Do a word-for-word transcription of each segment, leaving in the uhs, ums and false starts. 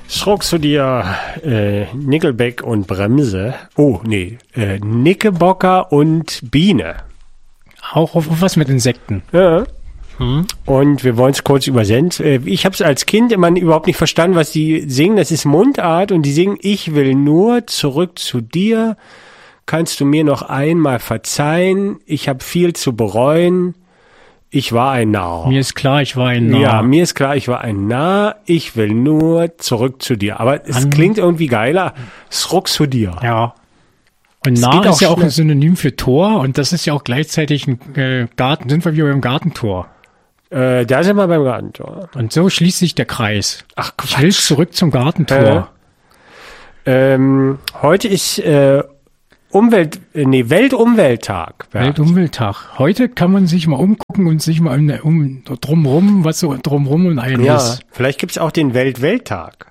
Schruck zu dir, äh, Nickelback und Bremse. Oh, nee, äh, Knickerbocker und Biene. Auch auf, auf was mit Insekten. Ja. Hm. Und wir wollen es kurz übersetzen. Ich habe es als Kind immer überhaupt nicht verstanden, was die singen. Das ist Mundart und die singen, ich will nur zurück zu dir. Kannst du mir noch einmal verzeihen? Ich habe viel zu bereuen. Ich war ein Narr. Mir ist klar, ich war ein Narr. Ja, mir ist klar, ich war ein Narr. Ich will nur zurück zu dir. Aber es An klingt irgendwie geiler. Zurück zu dir. Ja. Und Narr ist ja auch ein Synonym für Tor und das ist ja auch gleichzeitig ein äh, Garten. Sind wir wieder beim Gartentor. Äh, da sind wir beim Gartentor. Und so schließt sich der Kreis. Ach, Quatsch. Ich will zurück zum Gartentor. Äh, ähm, heute ist äh, Umwelt, äh, nee, Weltumwelttag. Weltumwelttag. Heute kann man sich mal umgucken und sich mal um, um drumrum, was so drumrum und ein ja, ist. Vielleicht gibt's auch den Weltwelttag.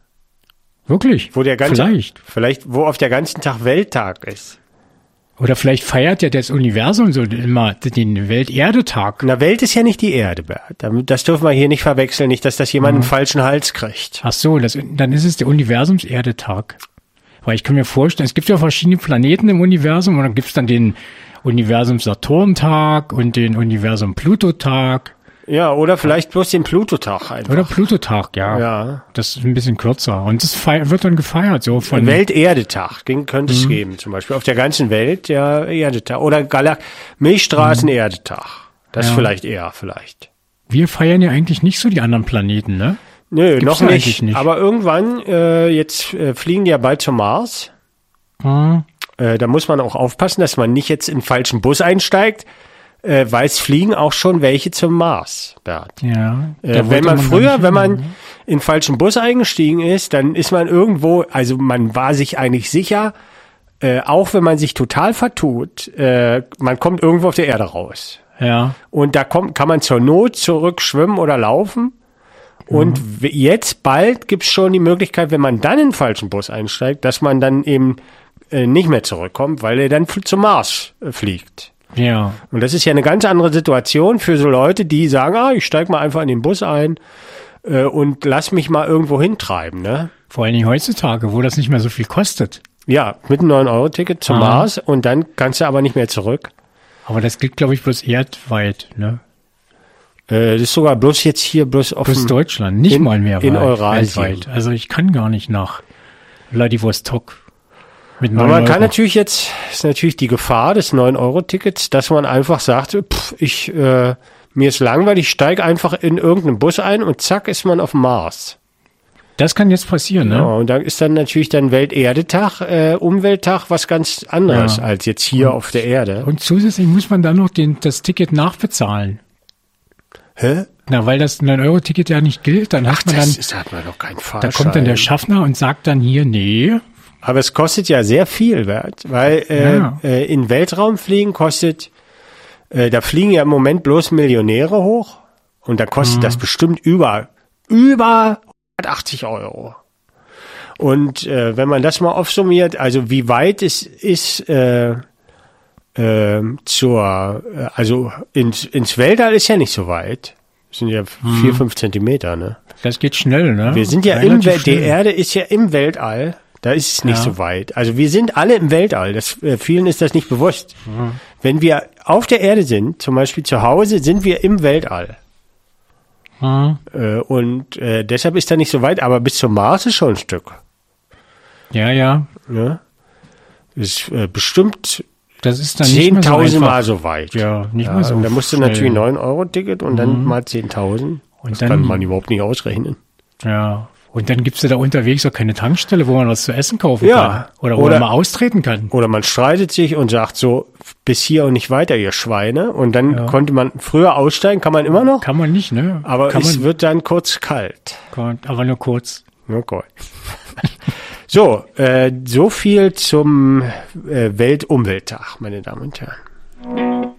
Wirklich? Wo der ganze, vielleicht. Vielleicht, wo auf der ganzen Tag Welttag ist. Oder vielleicht feiert ja das Universum so immer den Welterdetag. Na, Welt ist ja nicht die Erde, Bert. Das dürfen wir hier nicht verwechseln, nicht, dass das jemand mhm. einen falschen Hals kriegt. Ach so, das, dann ist es der Universumserdetag. Weil ich kann mir vorstellen, es gibt ja verschiedene Planeten im Universum und dann gibt's dann den Universum-Saturn-Tag und den Universum-Pluto-Tag. Ja, oder vielleicht bloß den Plutotag einfach. Oder Plutotag, ja. Ja. Das ist ein bisschen kürzer. Und das feiert, wird dann gefeiert, so von. Welterdetag, den könnte es mhm. geben, zum Beispiel. Auf der ganzen Welt, der Erdetag. Oder Galax- Milchstraßen-Erdetag. Das ja. vielleicht eher, vielleicht. Wir feiern ja eigentlich nicht so die anderen Planeten, ne? Nö, noch nicht. nicht. Aber irgendwann, äh, jetzt äh, fliegen die ja bald zum Mars. Mhm. Äh, da muss man auch aufpassen, dass man nicht jetzt in den falschen Bus einsteigt. Äh, weil es fliegen auch schon welche zum Mars, Bert. Ja. Äh, wenn man, man früher, wenn man in den falschen Bus eingestiegen ist, dann ist man irgendwo, also man war sich eigentlich sicher, äh, auch wenn man sich total vertut, äh, man kommt irgendwo auf der Erde raus. Ja. Und da kommt, kann man zur Not zurück schwimmen oder laufen. Und mhm. jetzt bald gibt's schon die Möglichkeit, wenn man dann in den falschen Bus einsteigt, dass man dann eben äh, nicht mehr zurückkommt, weil er dann zum Mars äh, fliegt. Ja. Und das ist ja eine ganz andere Situation für so Leute, die sagen, ah, ich steig mal einfach in den Bus ein äh, und lass mich mal irgendwo hintreiben, ne? Vor allen Dingen heutzutage, wo das nicht mehr so viel kostet. Ja, mit einem neun Euro Ticket zum ah. Mars und dann kannst du aber nicht mehr zurück. Aber das gilt, glaube ich, bloß erdweit, ne? Äh, das ist sogar bloß jetzt hier bloß auf bloß Deutschland, nicht in, mal mehr in Eurasien. Weltweit. Also ich kann gar nicht nach Vladivostok. Aber man kann natürlich jetzt, ist natürlich die Gefahr des neun Euro Tickets, dass man einfach sagt, pff, ich, äh, mir ist langweilig, ich steige einfach in irgendeinen Bus ein und zack ist man auf dem Mars. Das kann jetzt passieren, ne? Ja, und dann ist dann natürlich dann Welterdetag, äh, Umwelttag was ganz anderes ja. als jetzt hier und, auf der Erde. Und zusätzlich muss man dann noch den, das Ticket nachbezahlen. Hä? Na, weil das neun Euro Ticket ja nicht gilt, dann Ach, hat man das dann, ist, hat man doch keinen Fahrschein. Da kommt dann der Schaffner und sagt dann hier, nee. Aber es kostet ja sehr viel Wert, weil äh, ja. äh, in Weltraum fliegen kostet, äh, da fliegen ja im Moment bloß Millionäre hoch und da kostet mhm. das bestimmt über, über hundertachtzig Euro. Und äh, wenn man das mal aufsummiert, also wie weit es ist äh, äh, zur, äh, also ins, ins Weltall ist ja nicht so weit. Das sind ja mhm. vier, fünf Zentimeter, ne? Das geht schnell, ne? Wir sind ja Relativ im Weltall, die Erde ist ja im Weltall. Da ist es nicht ja. so weit. Also wir sind alle im Weltall. Das, äh, vielen ist das nicht bewusst. Mhm. Wenn wir auf der Erde sind, zum Beispiel zu Hause, sind wir im Weltall. Mhm. Äh, und äh, deshalb ist da nicht so weit. Aber bis zum Mars ist schon ein Stück. Ja, ja. ja? Das ist äh, bestimmt das ist dann zehntausend Mal so weit. Ja, nicht ja, mal so. Und da musst du natürlich neun Euro Ticket und mhm. dann mal zehntausend. Das dann, kann man überhaupt nicht ausrechnen. Ja. Und dann gibt's ja da unterwegs auch keine Tankstelle, wo man was zu essen kaufen ja. kann. Oder wo oder, man mal austreten kann. Oder man streitet sich und sagt so, bis hier und nicht weiter, ihr Schweine. Und dann ja. konnte man früher aussteigen, kann man immer noch. Kann man nicht, ne? Aber kann es man, wird dann kurz kalt. Aber nur kurz. Nur kurz. So, äh, so viel zum äh, Weltumwelttag, meine Damen und Herren.